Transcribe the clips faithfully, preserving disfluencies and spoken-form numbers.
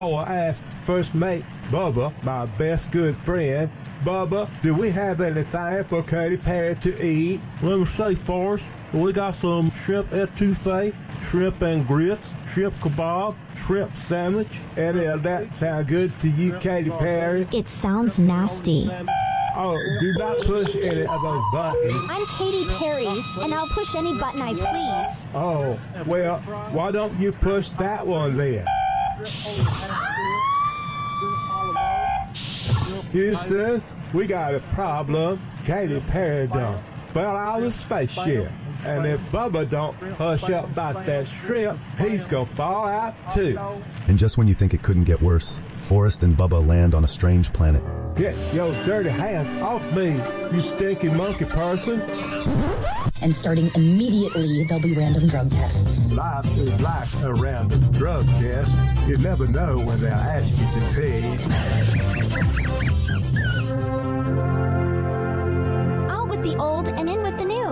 I'll ask first mate Bubba, my best good friend. Bubba, do we have anything for Katy Perry to eat? Let me say, Forrest, we got some shrimp etouffee, shrimp and grits, shrimp kebab, shrimp sandwich. Any of that sound good to you, Katy Perry? It sounds nasty. Oh, do not push any of those buttons. I'm Katy Perry, and I'll push any button I please. Oh, well, why don't you push that one then? Houston, we got a problem. Katy Perry done fell out of the spaceship. And if Bubba don't hush up about that shrimp, he's gonna fall out too. And just when you think it couldn't get worse, Forrest and Bubba land on a strange planet. Get your dirty hands off me, you stinky monkey person. And starting immediately, there'll be random drug tests. Life is like a random drug test. You never know when they'll ask you to pay. Out with the old and in with the new.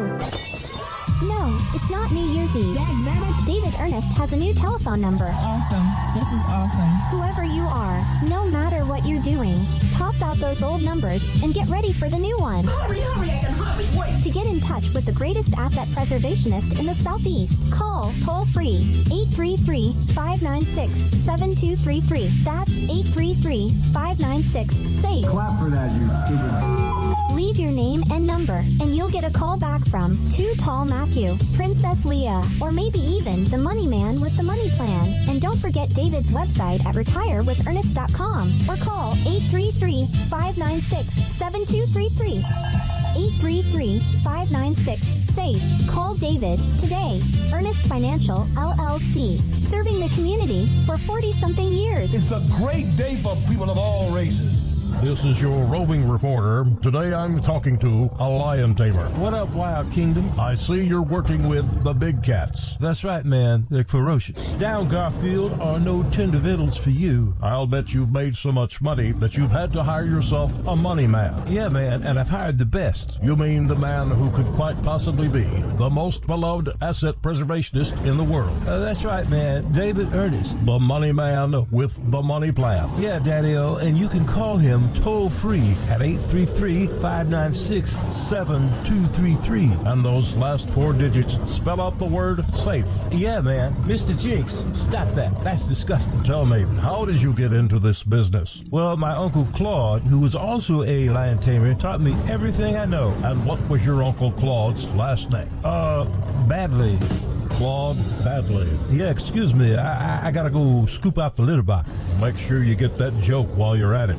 No, it's not New Year's Eve. David Ernest has a new telephone number. Awesome. This is awesome. Whoever you are, no matter what you're doing, toss out those old numbers and get ready for the new one. Hurry, hurry, I can hardly wait. To get in touch with the greatest asset preservationist in the Southeast, call toll-free eight three three, five nine six, seven two three three. That's eight three three, five nine six, SAFE. Clap for that, you stupid. Leave your name and number, and you'll get a call back from Too Tall Matthew, Princess Leah, or maybe even the money man with the money plan. And don't forget David's website at retire with ernest dot com or call eight three three, five nine six, seven two three three. eight three three, five nine six, SAFE. Call David today. Ernest Financial, L L C, serving the community for forty-something years. It's a great day for people of all races. This is your roving reporter. Today I'm talking to a lion tamer. What up, Wild Kingdom? I see you're working with the big cats. That's right, man. They're ferocious. Down, Garfield, are no tender victuals for you. I'll bet you've made so much money that you've had to hire yourself a money man. Yeah, man, and I've hired the best. You mean the man who could quite possibly be the most beloved asset preservationist in the world? Uh, that's right, man. David Ernest. The money man with the money plan. Yeah, Daddy-O, and you can call him toll-free at eight three three, five nine six, seven two three three. And those last four digits spell out the word SAFE. Yeah, man. Mister Jinx, stop that. That's disgusting. Tell me, how did you get into this business? Well, my Uncle Claude, who was also a lion tamer, taught me everything I know. And what was your Uncle Claude's last name? Uh, Badley. Claude Badley. Yeah, excuse me. I, I, I gotta go scoop out the litter box. Make sure you get that joke while you're at it.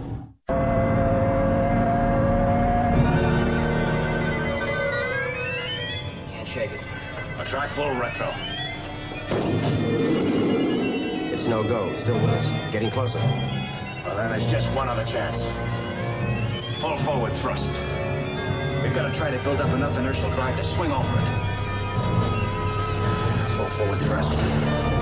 Shake it. I'll try full retro. It's no go. Still with us. Getting closer. Well, then there's just one other chance. Full forward thrust. We've got to try to build up enough inertial drive to swing over it. Full forward thrust.